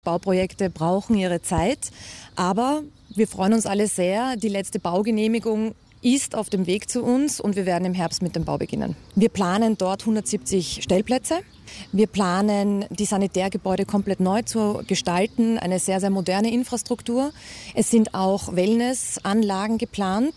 Bauprojekte brauchen ihre Zeit, aber wir freuen uns alle sehr. Die letzte Baugenehmigung ist auf dem Weg zu uns und wir werden im Herbst mit dem Bau beginnen. Wir planen dort 170 Stellplätze. Wir planen, die Sanitärgebäude komplett neu zu gestalten, eine sehr, sehr moderne Infrastruktur. Es sind auch Wellnessanlagen geplant.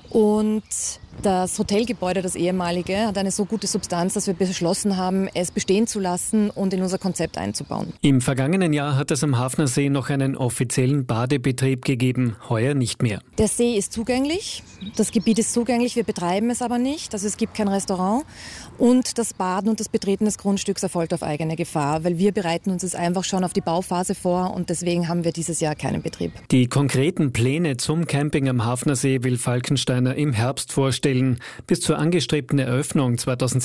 Und das Hotelgebäude, das ehemalige, hat eine so gute Substanz, dass wir beschlossen haben, es bestehen zu lassen und in unser Konzept einzubauen. Im vergangenen Jahr hat es am Hafner See noch einen offiziellen Badebetrieb gegeben, heuer nicht mehr. Der See ist zugänglich, das Gebiet ist zugänglich, wir betreiben es aber nicht, also es gibt kein Restaurant. Und das Baden und das Betreten des Grundstücks erfolgt auf eigene Gefahr, weil wir bereiten uns jetzt einfach schon auf die Bauphase vor und deswegen haben wir dieses Jahr keinen Betrieb. Die konkreten Pläne zum Camping am Hafner See will Falkensteiner im Herbst vorstellen. Bis zur angestrebten Eröffnung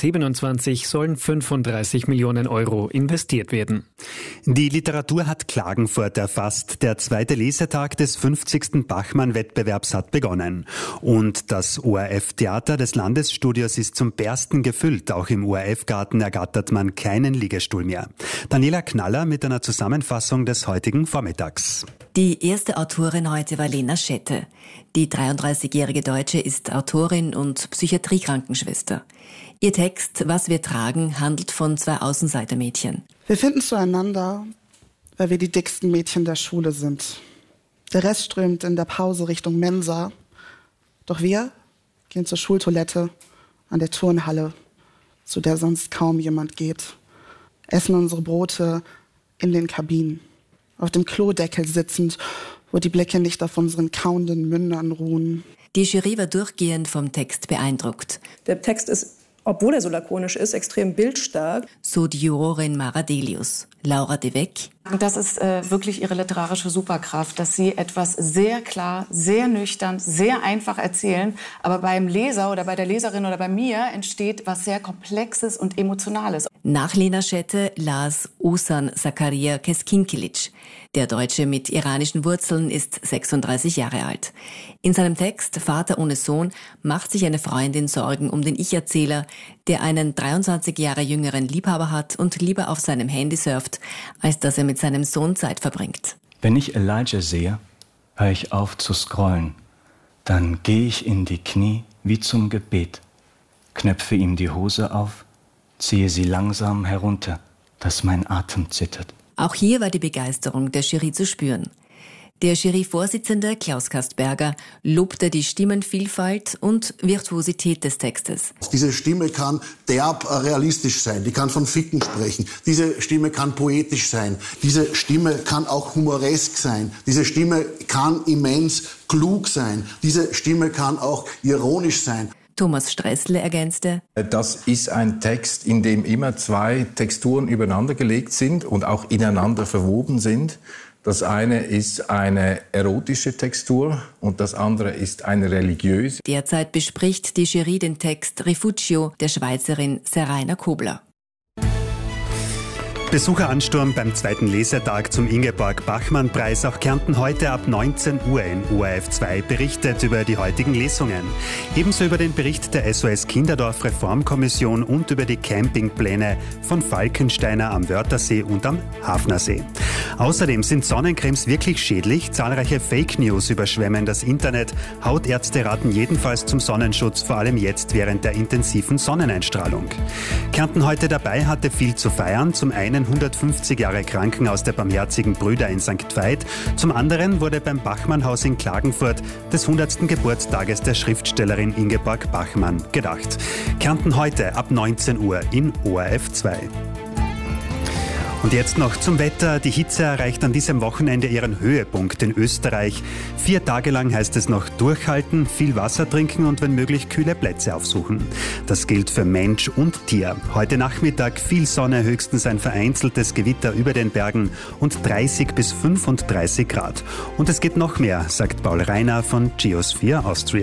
2027 sollen 35 Millionen Euro investiert werden. Die Literatur hat Klagenfurt erfasst. Der zweite Lesetag des 50. Bachmann-Wettbewerbs hat begonnen. Und das ORF-Theater des Landesstudios ist zum Bersten gefüllt. Auch im ORF-Garten ergattert man keinen Liegestuhl mehr. Daniela Knaller mit einer Zusammenfassung des heutigen Vormittags. Die erste Autorin heute war Lena Schette. Die 33-jährige Deutsche ist Autorin und Psychiatriekrankenschwester. Ihr Text »Was wir tragen« handelt von zwei Außenseitermädchen. Wir finden zueinander, weil wir die dicksten Mädchen der Schule sind. Der Rest strömt in der Pause Richtung Mensa. Doch wir gehen zur Schultoilette an der Turnhalle, zu der sonst kaum jemand geht. Essen unsere Brote in den Kabinen. Auf dem Klodeckel sitzend, wo die Blicke nicht auf unseren kauenden Mündern ruhen. Die Jury war durchgehend vom Text beeindruckt. Der Text ist, obwohl er so lakonisch ist, extrem bildstark. So die Jurorin Mara Delius. Laura de Weck. Das ist wirklich ihre literarische Superkraft, dass sie etwas sehr klar, sehr nüchtern, sehr einfach erzählen. Aber beim Leser oder bei der Leserin oder bei mir entsteht was sehr Komplexes und Emotionales. Nach Lena Schette las Oğuzhan Zakaria Keskinkilic. Der Deutsche mit iranischen Wurzeln ist 36 Jahre alt. In seinem Text »Vater ohne Sohn« macht sich eine Freundin Sorgen um den Ich-Erzähler, der einen 23 Jahre jüngeren Liebhaber hat und lieber auf seinem Handy surft, als dass er mit seinem Sohn Zeit verbringt. Wenn ich Elijah sehe, höre ich auf zu scrollen. Dann gehe ich in die Knie wie zum Gebet, knöpfe ihm die Hose auf, ziehe sie langsam herunter, dass mein Atem zittert. Auch hier war die Begeisterung der Jury zu spüren. Der Juryvorsitzende Klaus Kastberger lobte die Stimmenvielfalt und Virtuosität des Textes. Diese Stimme kann derb realistisch sein, die kann von Ficken sprechen. Diese Stimme kann poetisch sein. Diese Stimme kann auch humoresk sein. Diese Stimme kann immens klug sein. Diese Stimme kann auch ironisch sein. Thomas Stressle ergänzte: Das ist ein Text, in dem immer zwei Texturen übereinander gelegt sind und auch ineinander verwoben sind. Das eine ist eine erotische Textur und das andere ist eine religiöse. Derzeit bespricht die Jury den Text Refugio der Schweizerin Seraina Kobler. Besucheransturm beim zweiten Lesetag zum Ingeborg-Bachmann-Preis. Auch Kärnten heute ab 19 Uhr in ORF 2 berichtet über die heutigen Lesungen. Ebenso über den Bericht der SOS Kinderdorf Reformkommission und über die Campingpläne von Falkensteiner am Wörthersee und am Hafnersee. Außerdem sind Sonnencremes wirklich schädlich. Zahlreiche Fake News überschwemmen das Internet. Hautärzte raten jedenfalls zum Sonnenschutz, vor allem jetzt während der intensiven Sonneneinstrahlung. Kärnten heute dabei hatte viel zu feiern. Zum einen 150 Jahre Krankenhaus der Barmherzigen Brüder in St. Veit. Zum anderen wurde beim Bachmann-Haus in Klagenfurt des 100. Geburtstages der Schriftstellerin Ingeborg Bachmann gedacht. Kärnten heute ab 19 Uhr in ORF 2. Und jetzt noch zum Wetter. Die Hitze erreicht an diesem Wochenende ihren Höhepunkt in Österreich. 4 Tage lang heißt es noch durchhalten, viel Wasser trinken und wenn möglich kühle Plätze aufsuchen. Das gilt für Mensch und Tier. Heute Nachmittag viel Sonne, höchstens ein vereinzeltes Gewitter über den Bergen und 30 bis 35 Grad. Und es geht noch mehr, sagt Paul Reiner von Geosphere Austria.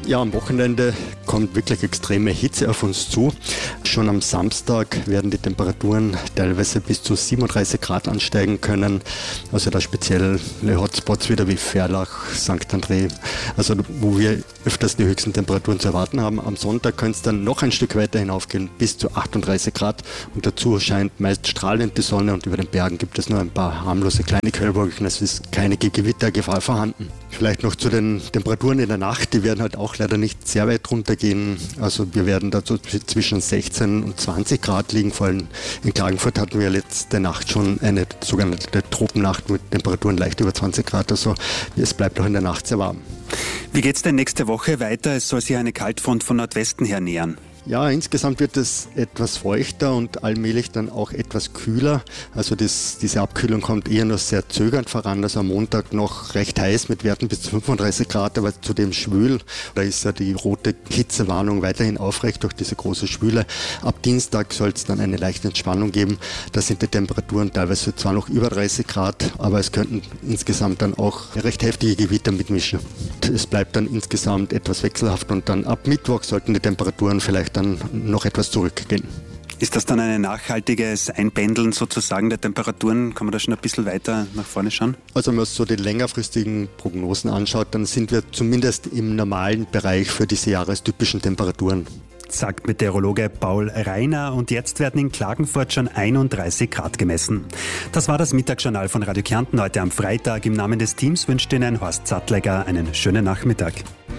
Ja, am Wochenende kommt wirklich extreme Hitze auf uns zu. Schon am Samstag werden die Temperaturen teilweise bis zu 37 Grad ansteigen können. Also da spezielle Hotspots wieder wie Ferlach, St. André, also wo wir öfters die höchsten Temperaturen zu erwarten haben. Am Sonntag könnte es dann noch ein Stück weiter hinaufgehen, bis zu 38 Grad. Und dazu scheint meist strahlend die Sonne und über den Bergen gibt es nur ein paar harmlose kleine Quellwolken. Es ist keine Gewittergefahr vorhanden. Vielleicht noch zu den Temperaturen in der Nacht, die werden halt auch leider nicht sehr weit runtergehen. Also wir werden dazu zwischen 16 und 20 Grad liegen. Vor allem in Klagenfurt hatten wir letzte Nacht schon eine sogenannte Tropennacht mit Temperaturen leicht über 20 Grad. Also es bleibt auch in der Nacht sehr warm. Wie geht es denn nächste Woche weiter? Es soll sich eine Kaltfront von Nordwesten her nähern. Ja, insgesamt wird es etwas feuchter und allmählich dann auch etwas kühler. Also diese Abkühlung kommt eher nur sehr zögernd voran. Also am Montag noch recht heiß mit Werten bis zu 35 Grad, aber zudem schwül. Da ist ja die rote Hitzewarnung weiterhin aufrecht durch diese große Schwüle. Ab Dienstag soll es dann eine leichte Entspannung geben. Da sind die Temperaturen teilweise zwar noch über 30 Grad, aber es könnten insgesamt dann auch recht heftige Gewitter mitmischen. Es bleibt dann insgesamt etwas wechselhaft und dann ab Mittwoch sollten die Temperaturen vielleicht dann noch etwas zurückgehen. Ist das dann ein nachhaltiges Einpendeln sozusagen der Temperaturen? Kann man da schon ein bisschen weiter nach vorne schauen? Also wenn man so die längerfristigen Prognosen anschaut, dann sind wir zumindest im normalen Bereich für diese jahrestypischen Temperaturen. Sagt Meteorologe Paul Reiner. Und jetzt werden in Klagenfurt schon 31 Grad gemessen. Das war das Mittagsjournal von Radio Kärnten heute am Freitag. Im Namen des Teams wünscht Ihnen Horst Sattlegger einen schönen Nachmittag.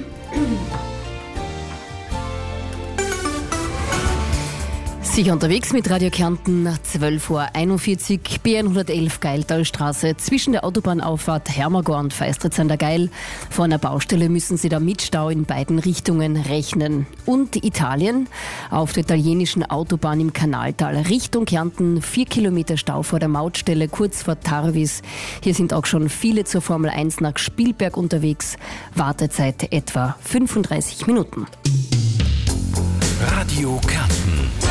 Sicher unterwegs mit Radio Kärnten, 12:41 Uhr, B111 Geiltalstraße, zwischen der Autobahnauffahrt Hermagor und Feistritz an der Geil. Vor einer Baustelle müssen Sie da mit Stau in beiden Richtungen rechnen. Und Italien, auf der italienischen Autobahn im Kanaltal Richtung Kärnten, 4 Kilometer Stau vor der Mautstelle, kurz vor Tarvis. Hier sind auch schon viele zur Formel 1 nach Spielberg unterwegs. Wartezeit etwa 35 Minuten. Radio Kärnten.